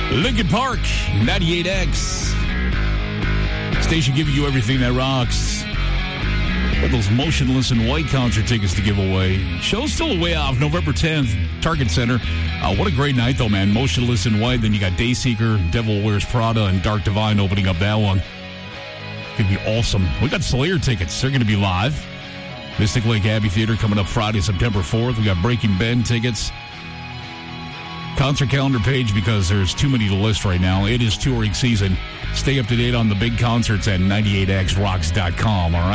Lincoln Park, 98X. Station giving you everything that rocks. Got those Motionless in White concert tickets to give away. Show's still a way off, November 10th, Target Center. What a great night, though, man. Motionless in White. Then you got Dayseeker, Devil Wears Prada, and Dark Divine opening up that one. Could be awesome. We got Slayer tickets. They're going to be live. Mystic Lake Abbey Theater coming up Friday, September 4th. We got Breaking Ben tickets. Concert calendar page, because there's too many to list right now. It is touring season. Stay up to date on the big concerts at 98xrocks.com, all right?